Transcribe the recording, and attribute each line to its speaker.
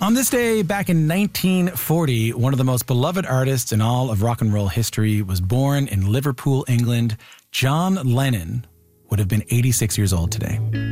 Speaker 1: On this day, back in 1940, one of the most beloved artists in all of rock and roll history was born in Liverpool, England. John Lennon would have been 86 years old today.